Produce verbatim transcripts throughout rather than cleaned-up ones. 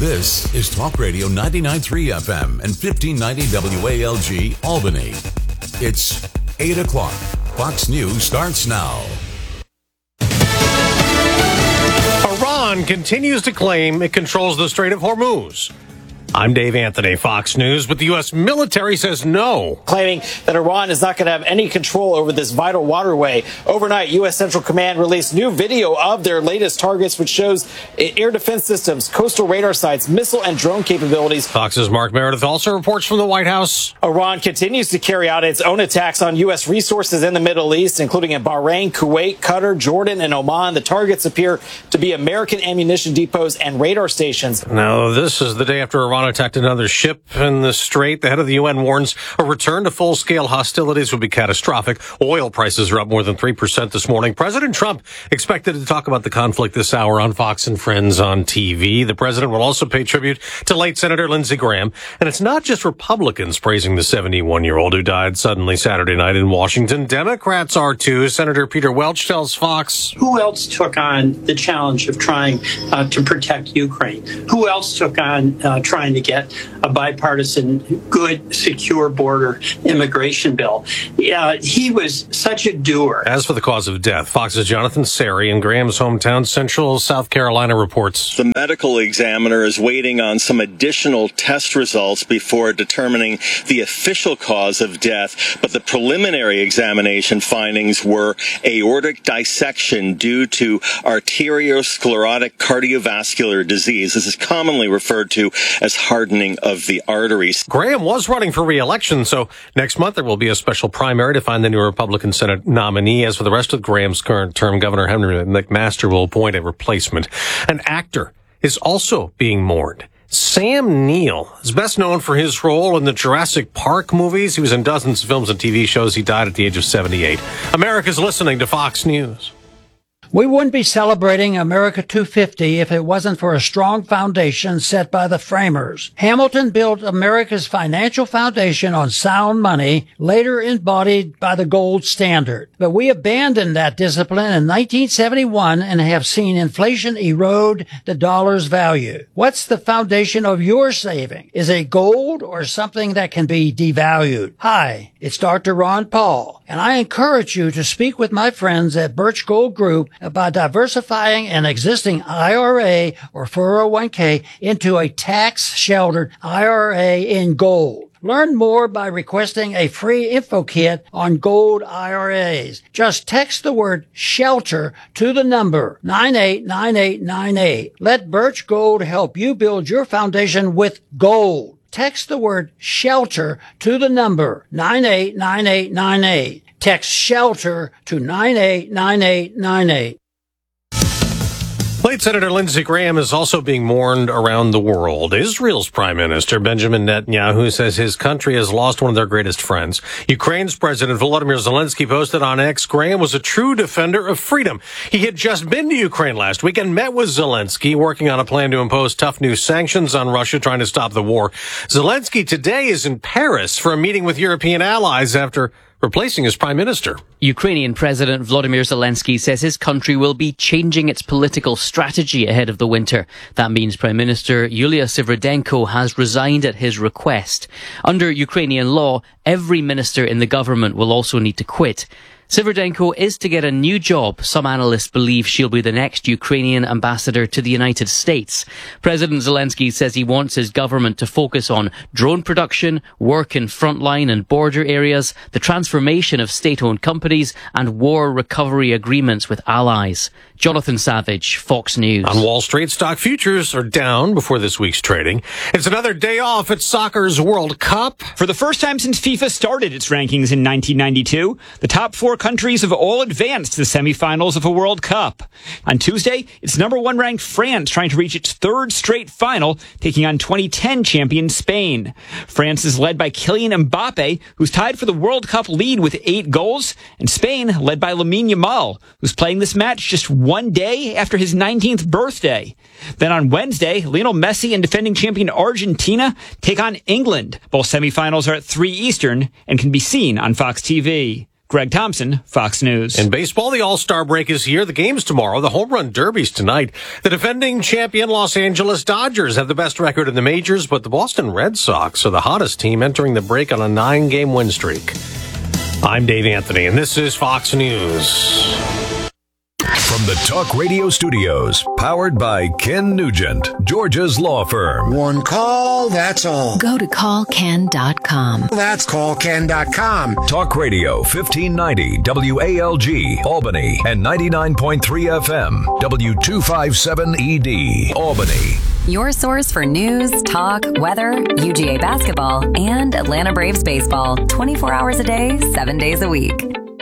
This is Talk Radio ninety-nine point three F M and fifteen ninety W A L G Albany. It's eight o'clock. Fox News starts now. Iran continues to claim it controls the Strait of Hormuz. I'm Dave Anthony, Fox News, but the U S military says no. Claiming that Iran is not going to have any control over this vital waterway. Overnight, U S Central Command released new video of their latest targets, which shows air defense systems, coastal radar sites, missile and drone capabilities. Fox's Mark Meredith also reports from the White House. Iran continues to carry out its own attacks on U S resources in the Middle East, including in Bahrain, Kuwait, Qatar, Jordan, and Oman. The targets appear to be American ammunition depots and radar stations. Now, this is the day after Iran attacked another ship in the Strait. The head of the U N warns a return to full-scale hostilities would be catastrophic. Oil prices are up more than three percent this morning. President Trump expected to talk about the conflict this hour on Fox and Friends on T V. The president will also pay tribute to late Senator Lindsey Graham. And it's not just Republicans praising the seventy-one-year-old who died suddenly Saturday night in Washington. Democrats are too. Senator Peter Welch tells Fox. Who else took on the challenge of trying uh, to protect Ukraine? Who else took on uh, trying to get a bipartisan, good, secure border immigration bill? Uh, he was such a doer. As for the cause of death, Fox's Jonathan Sari in Graham's hometown, Central South Carolina, reports. The medical examiner is waiting on some additional test results before determining the official cause of death, but the preliminary examination findings were aortic dissection due to arteriosclerotic cardiovascular disease. This is commonly referred to as hardening of the arteries. Graham was running for re-election, so next month there will be a special primary to find the new Republican Senate nominee. As for the rest of Graham's current term, Governor Henry McMaster will appoint a replacement. An actor is also being mourned. Sam Neill is best known for his role in the Jurassic Park movies. He was in dozens of films and T V shows. He died at the age of seventy-eight. America's listening to Fox News. We wouldn't be celebrating America two fifty if it wasn't for a strong foundation set by the framers. Hamilton built America's financial foundation on sound money, later embodied by the gold standard. But we abandoned that discipline in nineteen seventy-one and have seen inflation erode the dollar's value. What's the foundation of your saving? Is it gold or something that can be devalued? Hi, it's Doctor Ron Paul, and I encourage you to speak with my friends at Birch Gold Group about diversifying an existing I R A or four oh one k into a tax-sheltered I R A in gold. Learn more by requesting a free info kit on gold I R As. Just text the word SHELTER to the number nine eight nine eight nine eight. Let Birch Gold help you build your foundation with gold. Text the word SHELTER to the number nine eight nine eight nine eight. Text SHELTER to nine eight nine eight nine eight. Late Senator Lindsey Graham is also being mourned around the world. Israel's Prime Minister Benjamin Netanyahu says his country has lost one of their greatest friends. Ukraine's President Volodymyr Zelensky posted on X, Graham was a true defender of freedom. He had just been to Ukraine last week and met with Zelensky, working on a plan to impose tough new sanctions on Russia, trying to stop the war. Zelensky today is in Paris for a meeting with European allies after replacing his prime minister. Ukrainian President Volodymyr Zelensky says his country will be changing its political strategy ahead of the winter. That means Prime Minister Yulia Sviridenko has resigned at his request. Under Ukrainian law, every minister in the government will also need to quit. Sviridenko is to get a new job. Some analysts believe she'll be the next Ukrainian ambassador to the United States. President Zelensky says he wants his government to focus on drone production, work in frontline and border areas, the transformation of state-owned companies, and war recovery agreements with allies. Jonathan Savage, Fox News. On Wall Street, stock futures are down before this week's trading. It's another day off at soccer's World Cup. For the first time since FIFA started its rankings in nineteen ninety-two, the top four countries have all advanced to the semifinals of a World Cup. On Tuesday, it's number one ranked France trying to reach its third straight final, taking on twenty ten champion Spain. France is led by Kylian Mbappe, who's tied for the World Cup lead with eight goals, and Spain led by Lamine Yamal, who's playing this match just one day after his nineteenth birthday. Then on Wednesday, Lionel Messi and defending champion Argentina take on England. Both semifinals are at three Eastern and can be seen on Fox T V. Greg Thompson, Fox News. In baseball, the All-Star break is here. The game's tomorrow. The home run derby's tonight. The defending champion Los Angeles Dodgers have the best record in the majors, but the Boston Red Sox are the hottest team entering the break on a nine-game win streak. I'm Dave Anthony, and this is Fox News. From the Talk Radio studios, powered by Ken Nugent, Georgia's law firm. One call, that's all. Go to call ken dot com. That's call ken dot com. Talk Radio, fifteen ninety W A L G, Albany, and ninety-nine point three F M, W two fifty-seven E D, Albany. Your source for news, talk, weather, U G A basketball, and Atlanta Braves baseball. twenty-four hours a day, seven days a week.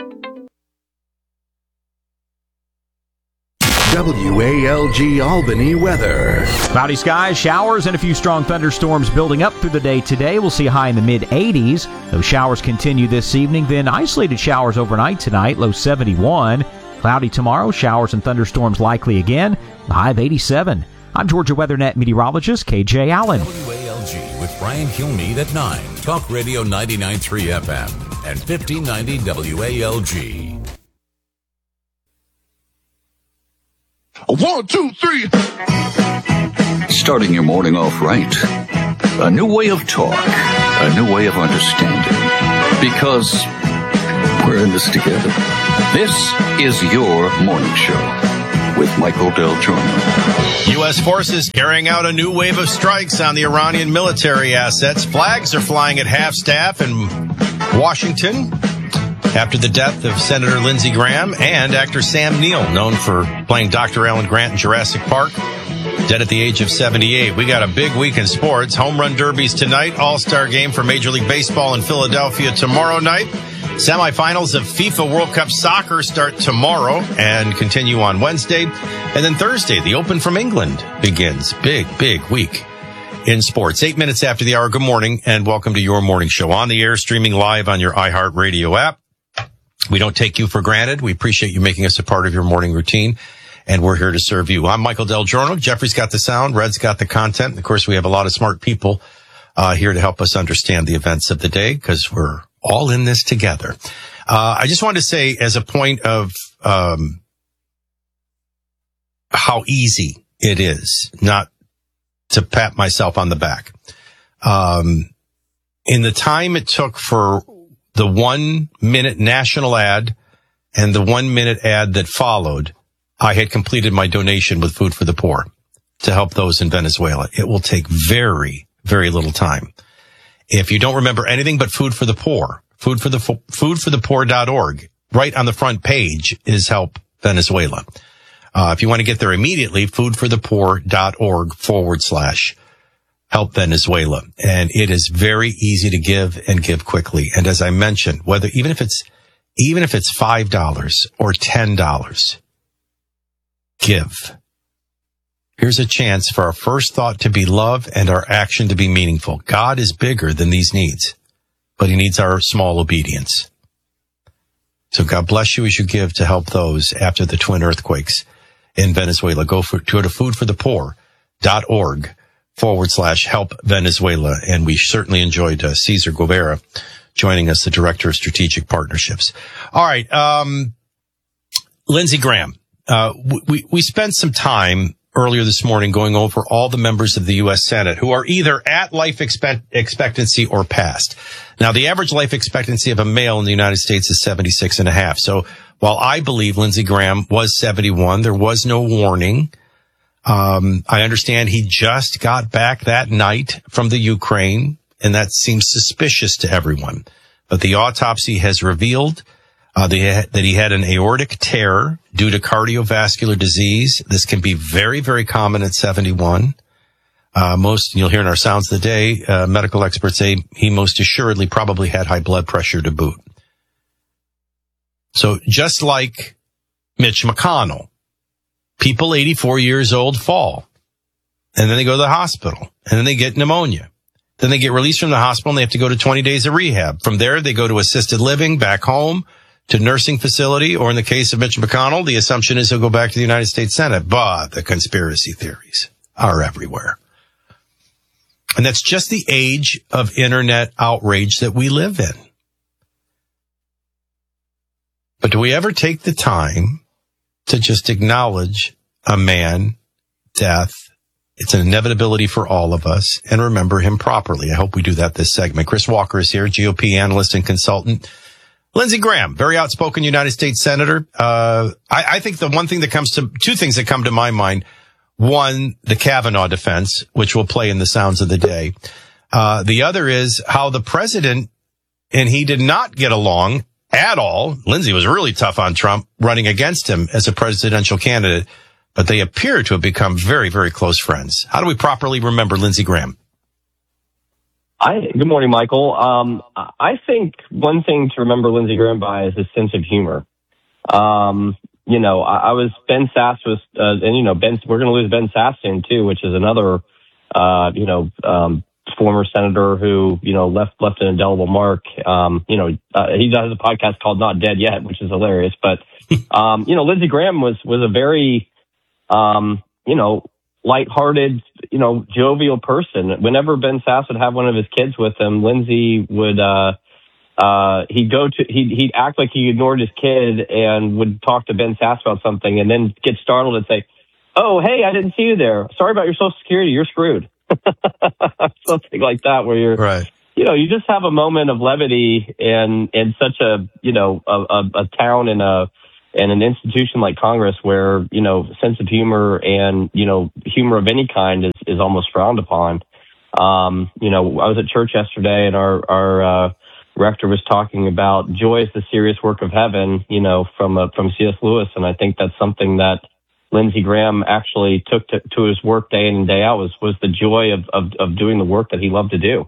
W A L G Albany weather. Cloudy skies, showers, and a few strong thunderstorms building up through the day today. We'll see a high in the mid eighties. Those showers continue this evening, then isolated showers overnight tonight, low seventy-one. Cloudy tomorrow, showers and thunderstorms likely again, the high of eighty-seven. I'm Georgia WeatherNet meteorologist K J Allen. W A L G with Brian Kilmeade at nine. Talk Radio ninety-nine point three F M and fifteen ninety W A L G. One, two, three. Starting your morning off right. A new way of talk. A new way of understanding. Because we're in this together. This is your morning show with Michael Del Giorno. U S forces carrying out a new wave of strikes on the Iranian military assets. Flags are flying at half-staff in Washington after the death of Senator Lindsey Graham and actor Sam Neill, known for playing Doctor Alan Grant in Jurassic Park, dead at the age of seventy-eight. We got a big week in sports. Home run derbies tonight. All-star game for Major League Baseball in Philadelphia tomorrow night. Semifinals of FIFA World Cup Soccer start tomorrow and continue on Wednesday. And then Thursday, the Open from England begins. Big, big week in sports. Eight minutes after the hour. Good morning and welcome to your morning show. On the air, streaming live on your iHeartRadio app. We don't take you for granted. We appreciate you making us a part of your morning routine, and we're here to serve you. I'm Michael Del Giorno. Jeffrey's got the sound. Red's got the content. Of course, we have a lot of smart people uh, here to help us understand the events of the day because we're all in this together. Uh, I just wanted to say, as a point of um, how easy it is not to pat myself on the back. Um, in the time it took for the one minute national ad and the one minute ad that followed, I had completed my donation with Food for the Poor to help those in Venezuela. It will take very, very little time. If you don't remember anything but Food for the Poor, food for the food for the poor dot org, right on the front page is Help Venezuela. Uh, if you want to get there immediately, food for the poor dot org forward slash Help Venezuela. And it is very easy to give and give quickly. And as I mentioned, whether, even if it's, even if it's five dollars or ten dollars, give. Here's a chance for our first thought to be love and our action to be meaningful. God is bigger than these needs, but he needs our small obedience. So God bless you as you give to help those after the twin earthquakes in Venezuela. Go for, go to food for the poor dot org. forward slash help Venezuela. And we certainly enjoyed uh, Cesar Guevara joining us, the Director of Strategic Partnerships. All right. Um, Lindsey Graham. Uh, we, we spent some time earlier this morning going over all the members of the U S Senate who are either at life expect- expectancy or past. Now, the average life expectancy of a male in the United States is seventy-six and a half. So while I believe Lindsey Graham was seventy-one, there was no warning. Um, I understand he just got back that night from the Ukraine, and that seems suspicious to everyone. But the autopsy has revealed uh, the, that he had an aortic tear due to cardiovascular disease. This can be very, very common at seventy-one. Uh, most, you'll hear in our Sounds of the Day, uh, medical experts say he most assuredly probably had high blood pressure to boot. So just like Mitch McConnell, people eighty-four years old fall, and then they go to the hospital, and then they get pneumonia. Then they get released from the hospital, and they have to go to twenty days of rehab. From there, they go to assisted living, back home, to nursing facility, or in the case of Mitch McConnell, the assumption is he'll go back to the United States Senate. But the conspiracy theories are everywhere. And that's just the age of internet outrage that we live in. But do we ever take the time to just acknowledge a man, death? It's an inevitability for all of us, and remember him properly. I hope we do that this segment. Chris Walker is here, G O P analyst and consultant. Lindsey Graham, very outspoken United States Senator. Uh, I, I think the one thing that comes to, two things that come to my mind. One, the Kavanaugh defense, which will play in the sounds of the day. Uh, the other is how the president and he did not get along at all. Lindsey was really tough on Trump running against him as a presidential candidate, but they appear to have become very, very close friends. How do we properly remember Lindsey Graham? I, good morning, Michael. Um, I think one thing to remember Lindsey Graham by is his sense of humor. Um, you know, I, I was Ben Sass was, uh, and you know, Ben, we're going to lose Ben Sass soon too, which is another, uh, you know, um, former senator who, you know, left left an indelible mark. Um, you know, uh, he has a podcast called Not Dead Yet, which is hilarious. But, um, you know, Lindsey Graham was was a very, um, you know, lighthearted, you know, jovial person. Whenever Ben Sass would have one of his kids with him, Lindsey would, uh, uh, he'd go to, he'd, he'd act like he ignored his kid and would talk to Ben Sass about something and then get startled and say, "Oh, hey, I didn't see you there. Sorry about your Social Security. You're screwed." Something like that, where you're, right. You know, you just have a moment of levity in, in such a, you know, a, a, a town and a, and an institution like Congress where, you know, sense of humor and, you know, humor of any kind is, is almost frowned upon. Um, you know, I was at church yesterday and our, our, uh, rector was talking about joy is the serious work of heaven, you know, from, uh, from C S Lewis. And I think that's something that Lindsey Graham actually took to, to his work day in and day out was, was the joy of, of, of doing the work that he loved to do.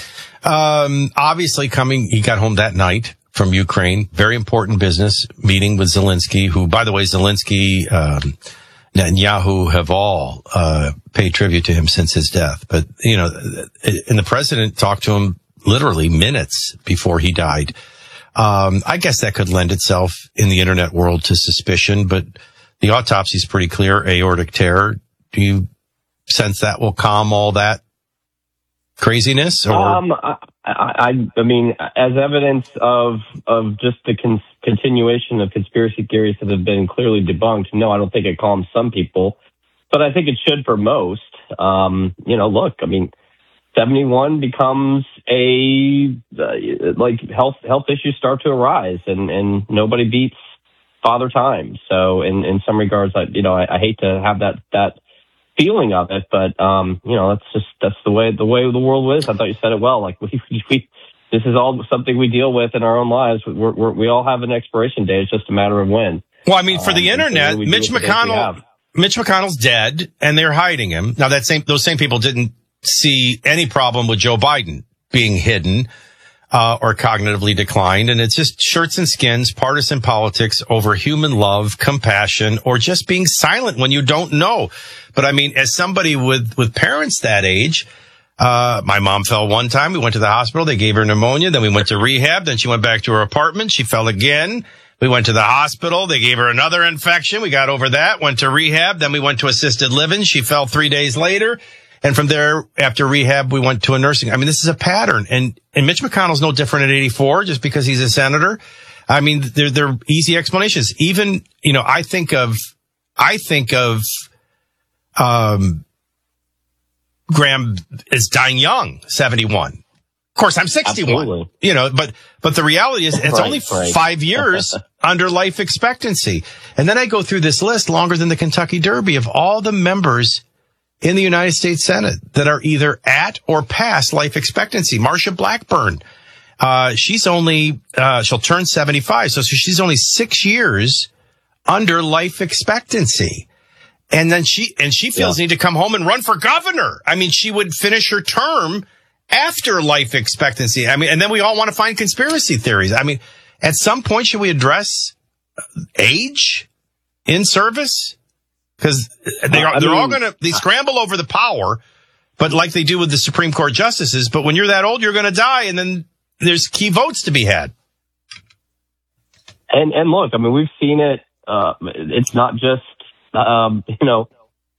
Um, obviously coming, he got home that night from Ukraine. Very important business meeting with Zelensky, who, by the way, Zelensky, um, Netanyahu have all, uh, paid tribute to him since his death. But, you know, and the president talked to him literally minutes before he died. Um, I guess that could lend itself in the internet world to suspicion, but the autopsy is pretty clear, aortic tear. Do you sense that will calm all that craziness? Or? Um, I, I, I mean, as evidence of of just the con- continuation of conspiracy theories that have been clearly debunked, no, I don't think it calms some people, but I think it should for most. Um, you know, look, I mean, seventy-one becomes a uh, like health health issues start to arise, and and nobody beats Father Time. So, in in some regards, I you know I, I hate to have that that. feeling of it, but um, you know, that's just that's the way the way the world is. I thought you said it well. Like we, we this is all something we deal with in our own lives. We're, we're, we all have an expiration date. It's just a matter of when. Well, I mean, for um, the internet, so Mitch McConnell, Mitch McConnell's dead, and they're hiding him. Now, that same those same people didn't see any problem with Joe Biden being hidden uh, or cognitively declined, and it's just shirts and skins, partisan politics over human love, compassion, or just being silent when you don't know. But I mean, as somebody with, with parents that age, uh, my mom fell one time. We went to the hospital. They gave her pneumonia. Then we went to rehab. Then she went back to her apartment. She fell again. We went to the hospital. They gave her another infection. We got over that, went to rehab. Then we went to assisted living. She fell three days later. And from there, after rehab, we went to a nursing. I mean, this is a pattern. And, and Mitch McConnell's no different at eighty-four just because he's a senator. I mean, they're, they're easy explanations. Even, you know, I think of, I think of, um, Graham is dying young, seventy-one. Of course, I'm sixty-one, Absolutely. You know, but, but the reality is it's right, only right. five years under life expectancy. And then I go through this list longer than the Kentucky Derby of all the members in the United States Senate that are either at or past life expectancy. Marsha Blackburn, uh, she's only, uh, she'll turn seventy-five. So, so she's only six years under life expectancy. And then she, and she feels yeah. need to come home and run for governor. I mean, she would finish her term after life expectancy. I mean, and then we all want to find conspiracy theories. I mean, at some point, should we address age in service? Because they are, they're all going to, they scramble over the power, but like they do with the Supreme Court justices. But when you're that old, you're going to die, and then there's key votes to be had. And and look, I mean, we've seen it. Uh, it's not just, um, you know,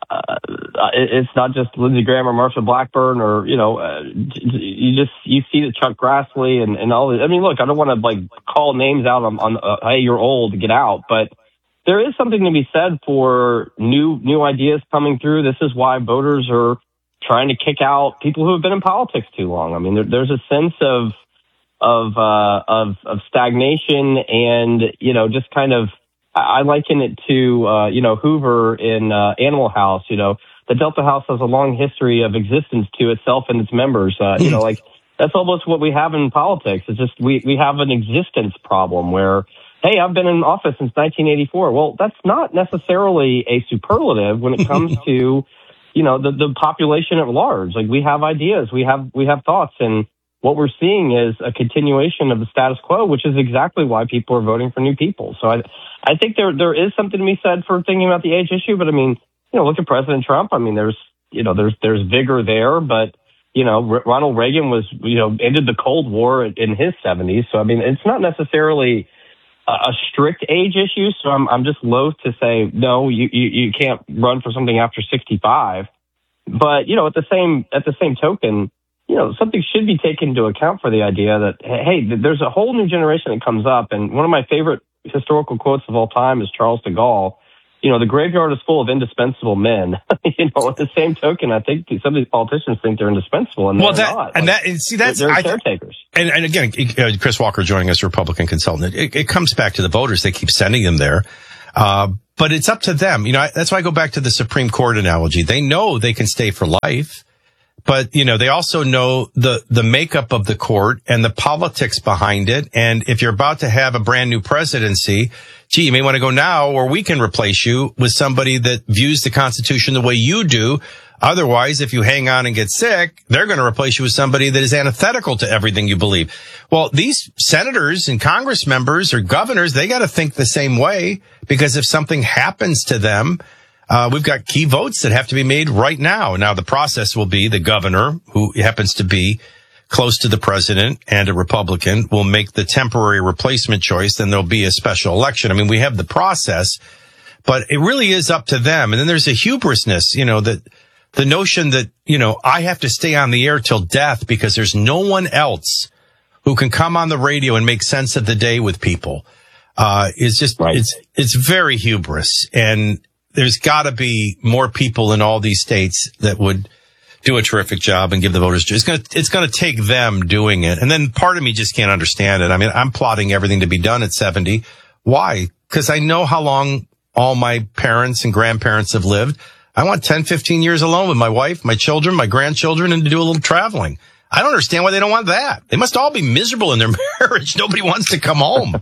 it's not just Lindsey Graham or Marsha Blackburn or, you know, uh, you just, you see that Chuck Grassley and, and all this. I mean, look, I don't want to like call names out on, on uh, hey, you're old, get out. But there is something to be said for new, new ideas coming through. This is why voters are trying to kick out people who have been in politics too long. I mean, there, there's a sense of, of, uh, of, of stagnation and, you know, just kind of, I liken it to, uh, you know, Hoover in uh, Animal House. You know, the Delta House has a long history of existence to itself and its members. Uh, you know, like that's almost what we have in politics. It's just we, we have an existence problem where, hey, I've been in office since nineteen eighty-four. Well, that's not necessarily a superlative when it comes to, you know, the, the population at large. Like we have ideas, we have we have thoughts, and what we're seeing is a continuation of the status quo, which is exactly why people are voting for new people. So I, I think there there is something to be said for thinking about the age issue. But I mean, you know, look at President Trump. I mean, there's you know there's there's vigor there, but you know, R- Ronald Reagan was you know ended the Cold War in his seventies. So I mean, it's not necessarily a, a strict age issue. So I'm I'm just loath to say no, you you, you can't run for something after sixty-five. But you know, at the same at the same token, you know, something should be taken into account for the idea that, hey, there's a whole new generation that comes up. And one of my favorite historical quotes of all time is Charles de Gaulle. You know, the graveyard is full of indispensable men. you know, at the same token, I think some of these politicians think they're indispensable, and well, they're that, not. And like, that, and see, that's, they're I, caretakers. And, and again, uh, Chris Walker joining us, Republican consultant. It, it comes back to the voters. They keep sending them there. Uh, but it's up to them. You know, I, that's why I go back to the Supreme Court analogy. They know they can stay for life. But, you know, they also know the, the makeup of the court and the politics behind it. And if you're about to have a brand new presidency, gee, you may want to go now, or we can replace you with somebody that views the Constitution the way you do. Otherwise, if you hang on and get sick, they're going to replace you with somebody that is antithetical to everything you believe. Well, these senators and Congress members or governors, they got to think the same way, because if something happens to them, Uh, we've got key votes that have to be made right now. Now, the process will be the governor, who happens to be close to the president and a Republican, will make the temporary replacement choice. Then there'll be a special election. I mean, we have the process, but it really is up to them. And then there's a hubrisness, you know, that the notion that, you know, I have to stay on the air till death because there's no one else who can come on the radio and make sense of the day with people, uh, is just, right. it's, it's very hubris. And there's got to be more people in all these states that would do a terrific job and give the voters. It's going to, it's going to take them doing it. And then part of me just can't understand it. I mean, I'm plotting everything to be done at seventy. Why? Because I know how long all my parents and grandparents have lived. I want ten, fifteen years alone with my wife, my children, my grandchildren, and to do a little traveling. I don't understand why they don't want that. They must all be miserable in their marriage. Nobody wants to come home.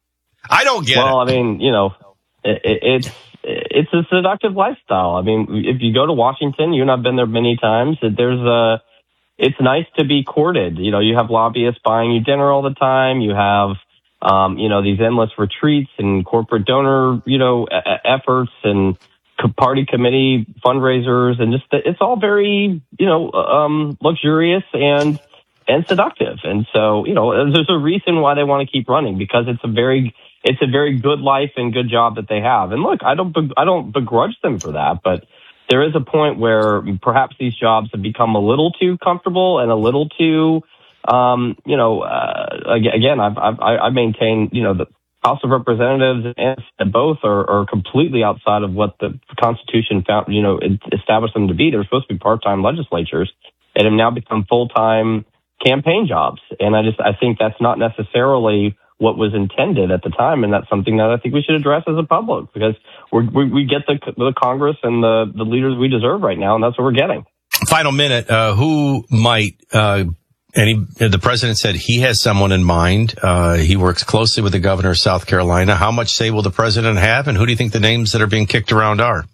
I don't get well, it. Well, I mean, you know, it, it, it's, It's a seductive lifestyle. I mean, if you go to Washington, you and I've been there many times. There's a, it's nice to be courted. You know, you have lobbyists buying you dinner all the time. You have, um, you know, these endless retreats and corporate donor, you know, efforts and party committee fundraisers, and just it's all very, you know, um, luxurious and and seductive. And so, you know, there's a reason why they want to keep running, because it's a very It's a very good life and good job that they have. And look, I don't, I don't begrudge them for that, but there is a point where perhaps these jobs have become a little too comfortable and a little too, um, you know, uh, again, I've, I've, I maintain, you know, the House of Representatives and both are, are completely outside of what the Constitution found, you know, established them to be. They're supposed to be part-time legislatures and have now become full-time campaign jobs. And I just, I think that's not necessarily what was intended at the time, and that's something that I think we should address as a public, because we're, we we get the the Congress and the the leaders we deserve right now, and that's what we're getting. Final minute. Uh, who might? Uh, any? The president said he has someone in mind. Uh, he works closely with the governor of South Carolina. How much say will the president have, and who do you think the names that are being kicked around are?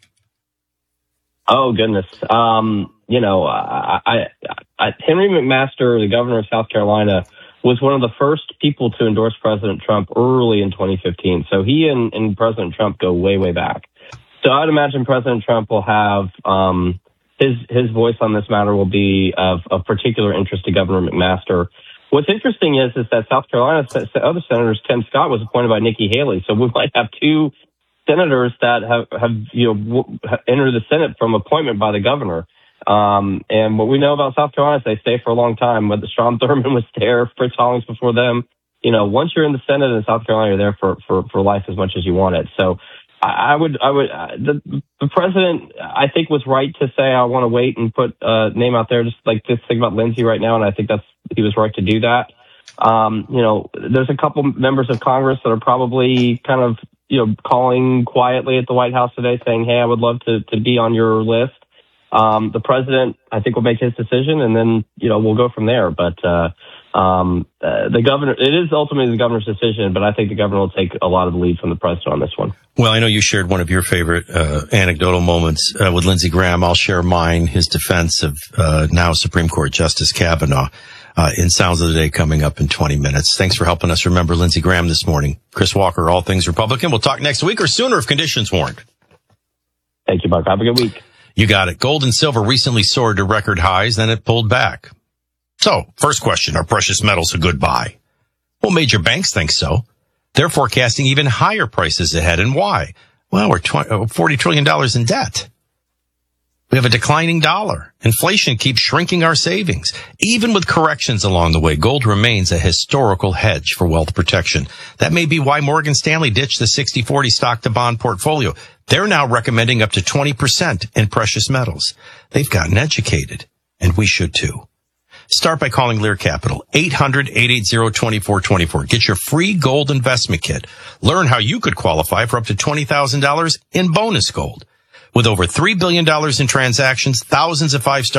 Oh goodness. Um, you know, I, I, I Henry McMaster, the governor of South Carolina, was one of the first people to endorse President Trump early in twenty fifteen. So he and, and President Trump go way, way back. So I'd imagine President Trump will have um, his his voice on this matter will be of, of particular interest to Governor McMaster. What's interesting is is that South Carolina's other senators, Tim Scott was appointed by Nikki Haley. So we might have two senators that have, have you know, w- entered the Senate from appointment by the governor. Um, and what we know about South Carolina is they stay for a long time. But Strom Thurmond was there, Fritz Hollings before them. You know, once you're in the Senate in South Carolina, you're there for, for, for life as much as you want it. So I, I would, I would, uh, the, the president, I think, was right to say, I want to wait and put a name out there. Just like this thing about Lindsey right now. And I think that's, he was right to do that. Um, you know, there's a couple members of Congress that are probably kind of, you know, calling quietly at the White House today saying, hey, I would love to, to be on your list. Um, the president, I think, will make his decision, and then, you know, we'll go from there. But uh, um, uh, the governor, it is ultimately the governor's decision, but I think the governor will take a lot of the lead from the president on this one. Well, I know you shared one of your favorite uh, anecdotal moments uh, with Lindsey Graham. I'll share mine, his defense of uh, now Supreme Court Justice Kavanaugh uh, in Sounds of the Day coming up in twenty minutes. Thanks for helping us remember Lindsey Graham this morning. Chris Walker, All Things Republican. We'll talk next week or sooner if conditions warrant. Thank you, Buck. Have a good week. You got it. Gold and silver recently soared to record highs, then it pulled back. So, first question, are precious metals a good buy? Well, major banks think so. They're forecasting even higher prices ahead. And why? Well, we're forty trillion dollars in debt. We have a declining dollar. Inflation keeps shrinking our savings. Even with corrections along the way, gold remains a historical hedge for wealth protection. That may be why Morgan Stanley ditched the sixty forty stock to bond portfolio. They're now recommending up to twenty percent in precious metals. They've gotten educated, and we should too. Start by calling Lear Capital, eight hundred, eight eight zero, two four two four. Get your free gold investment kit. Learn how you could qualify for up to twenty thousand dollars in bonus gold. With over three billion dollars in transactions, thousands of five-star